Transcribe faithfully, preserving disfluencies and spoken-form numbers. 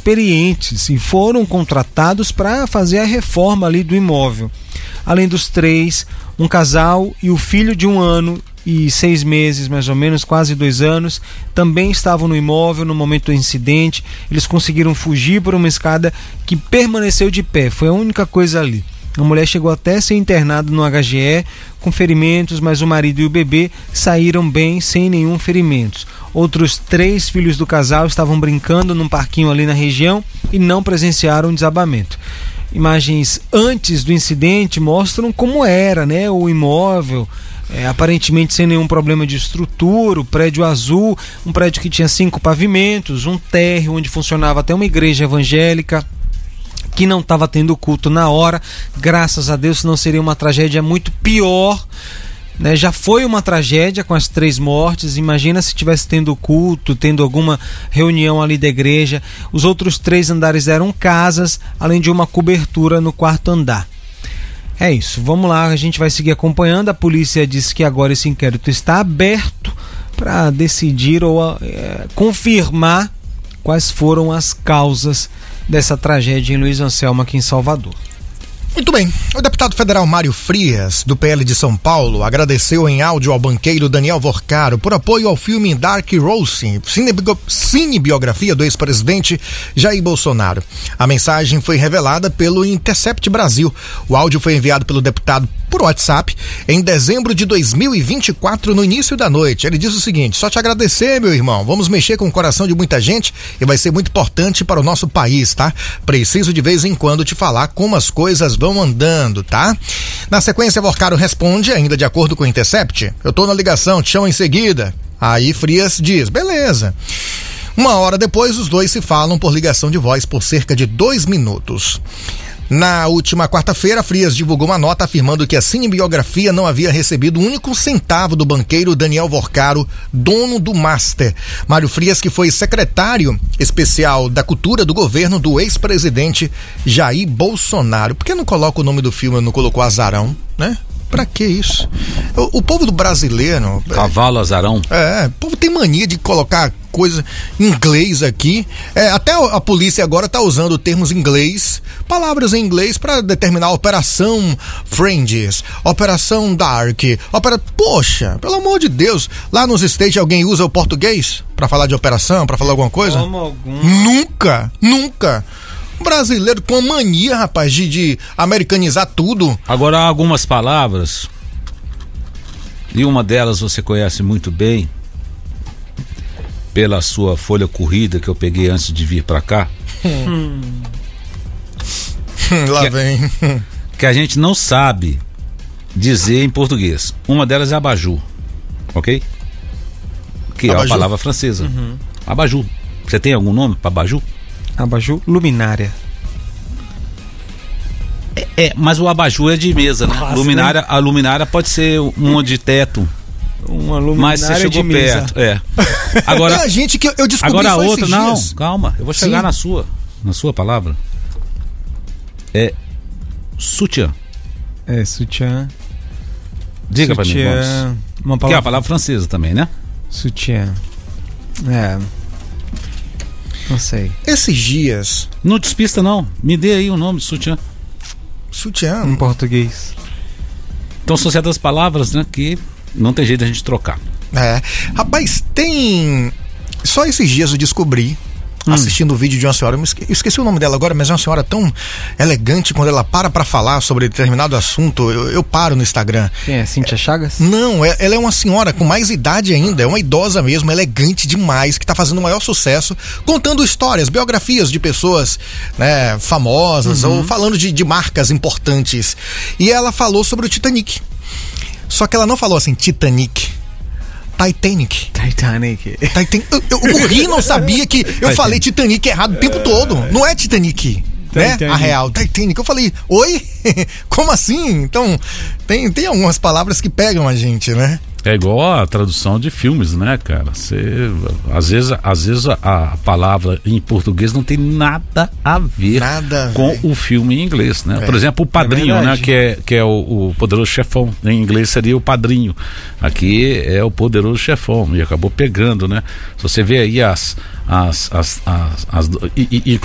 experientes e foram contratados para fazer a reforma ali do imóvel. Além dos três, um casal e o filho de um ano e seis meses, mais ou menos, quase dois anos, também estavam no imóvel no momento do incidente. Eles conseguiram fugir por uma escada que permaneceu de pé, foi a única coisa ali. A mulher chegou até a ser internada no H G E com ferimentos, mas o marido e o bebê saíram bem, sem nenhum ferimento. Outros três filhos do casal estavam brincando num parquinho ali na região e não presenciaram o desabamento. Imagens antes do incidente mostram como era, né, o imóvel, é, aparentemente sem nenhum problema de estrutura, o prédio azul, um prédio que tinha cinco pavimentos, um térreo onde funcionava até uma igreja evangélica, que não estava tendo culto na hora. Graças a Deus, senão seria uma tragédia muito pior, né? Já foi uma tragédia com as três mortes. Imagina se tivesse tendo culto, tendo alguma reunião ali da igreja. Os outros três andares eram casas, além de uma cobertura no quarto andar. É isso, vamos lá, a gente vai seguir acompanhando. A polícia disse que agora esse inquérito está aberto para decidir ou é, confirmar quais foram as causas dessa tragédia em Luiz Anselmo, aqui em Salvador. Muito bem, o deputado federal Mário Frias, do P L de São Paulo, agradeceu em áudio ao banqueiro Daniel Vorcaro por apoio ao filme Dark Rose, cinebiografia do ex-presidente Jair Bolsonaro. A mensagem foi revelada pelo Intercept Brasil. O áudio foi enviado pelo deputado por WhatsApp em dezembro de dois mil e vinte e quatro, no início da noite. Ele diz o seguinte: só te agradecer, meu irmão, vamos mexer com o coração de muita gente e vai ser muito importante para o nosso país, tá? Preciso de vez em quando te falar como as coisas vão andando, tá? Na sequência, Vorcaro responde, ainda de acordo com o Intercept: eu tô na ligação, te chamo em seguida. Aí Frias diz: beleza. Uma hora depois, os dois se falam por ligação de voz por cerca de dois minutos. Na última quarta-feira, Frias divulgou uma nota afirmando que a cinebiografia não havia recebido um único centavo do banqueiro Daniel Vorcaro, dono do Master. Mário Frias, que foi secretário especial da cultura do governo do ex-presidente Jair Bolsonaro. Por que não coloca o nome do filme, não colocou Azarão, né? Pra que isso? O, o povo do brasileiro... Cavalo Azarão. É, o povo tem mania de colocar coisa em inglês aqui. É, até a polícia agora tá usando termos em inglês, palavras em inglês para determinar a Operação Friends, Operação Dark, opera... Poxa, pelo amor de Deus, lá nos States alguém usa o português pra falar de operação, pra falar alguma coisa? Como algum... Nunca, nunca. Brasileiro com a mania, rapaz, de, de americanizar tudo. Agora, há algumas palavras, e uma delas você conhece muito bem, pela sua folha corrida que eu peguei antes de vir pra cá. Hum. Lá que, vem. Que a gente não sabe dizer em português. Uma delas é abajur, ok? Que abajur é uma palavra francesa. Uhum. Abajur. Você tem algum nome pra abajur? Abajur, luminária. É, é, mas o abajur é de mesa, né? Nossa, luminária, né? A luminária pode ser uma de teto. Uma luminária mas você chegou de perto. Mesa. É. Agora, a gente que eu descobri agora a só outra, esses não, dias. Calma, eu vou chegar Sim. na sua, na sua palavra. É sutiã. É, sutiã. Diga sutiã, pra mim, vamos. Uma palavra... Que é a palavra francesa também, né? Sutiã. É. Não sei. Esses dias... Não despista não, me dê aí o nome de sutiã. Sutiã? Em português. Então são certas palavras, né, que não tem jeito de a gente trocar. É. Rapaz, tem... Só esses dias eu descobri, hum. assistindo o vídeo de uma senhora, eu esqueci, eu esqueci o nome dela agora, mas é uma senhora tão elegante, quando ela para pra falar sobre determinado assunto, eu, eu paro no Instagram. Quem é? Cíntia Chagas? Não, é, ela é uma senhora com mais idade ainda, é uma idosa mesmo, elegante demais, que tá fazendo o maior sucesso, contando histórias, biografias de pessoas, né, famosas, uhum. ou falando de, de marcas importantes. E ela falou sobre o Titanic. Só que ela não falou assim, Titanic. Titanic. Titanic. Titan... Eu, eu, o Ri não sabia que eu Titanic. falei Titanic errado o tempo todo. Não é Titanic, né? A real. Titanic. Eu falei, oi? Como assim? Então, tem, tem algumas palavras que pegam a gente, né? É igual a tradução de filmes, né, cara? Você, às vezes, às vezes a, a palavra em português não tem nada a ver nada a com ver. o filme em inglês, né? É. Por exemplo, o Padrinho, é né? Que é, que é o, o Poderoso Chefão. Em inglês seria o Padrinho. Aqui é o Poderoso Chefão. E acabou pegando, né? Se você vê aí as... as, as, as, as e, e,